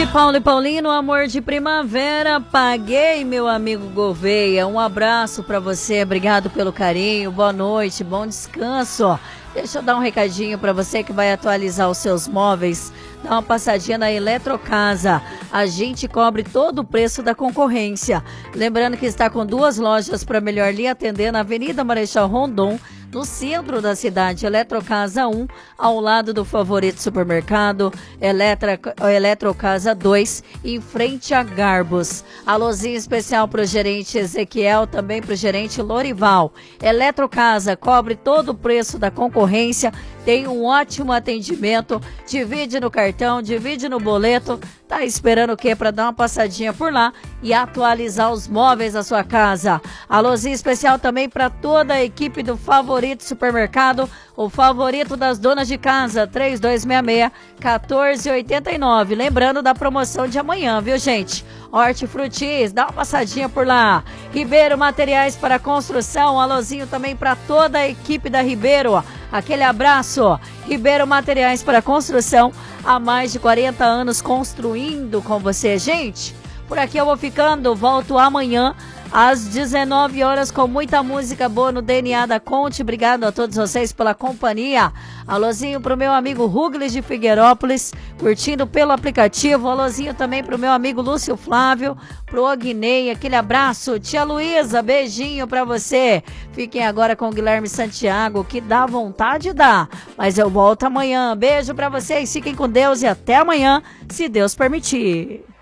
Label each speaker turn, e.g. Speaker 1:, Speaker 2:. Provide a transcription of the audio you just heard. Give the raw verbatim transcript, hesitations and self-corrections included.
Speaker 1: Paulo e Paulino, amor de primavera, paguei, meu amigo Gouveia. Um abraço pra você, obrigado pelo carinho, boa noite, bom descanso. Deixa eu dar um recadinho pra você que vai atualizar os seus móveis. Dá uma passadinha na Eletrocasa. A gente cobre todo o preço da concorrência. Lembrando que está com duas lojas para melhor lhe atender na Avenida Marechal Rondon, no centro da cidade. Eletrocasa um, ao lado do Favorito Supermercado. Eletra, Eletrocasa dois, em frente a Garbos. Alôzinho especial para o gerente Ezequiel, também para o gerente Lorival. Eletrocasa cobre todo o preço da concorrência, tem um ótimo atendimento, divide no cartão, divide no boleto. Tá esperando o quê? Para dar uma passadinha por lá e atualizar os móveis da sua casa. Alôzinho especial também para toda a equipe do Favorito Supermercado, o favorito das donas de casa, três dois seis seis, um quatro oito nove. Lembrando da promoção de amanhã, viu, gente? Hortifrutis, dá uma passadinha por lá. Ribeiro Materiais para Construção, alôzinho também para toda a equipe da Ribeiro. Aquele abraço. Ribeiro Materiais para Construção, há mais de quarenta anos construindo com você, gente. Por aqui eu vou ficando, volto amanhã às dezenove horas com muita música boa no D N A da Conte. Obrigado a todos vocês pela companhia. Alôzinho pro meu amigo Ruglis de Figueirópolis, curtindo pelo aplicativo. Alôzinho também pro meu amigo Lúcio Flávio, pro Ognei, aquele abraço. Tia Luísa, beijinho pra você. Fiquem agora com o Guilherme Santiago, que dá vontade, dá. Mas eu volto amanhã. Beijo pra vocês, fiquem com Deus e até amanhã, se Deus permitir.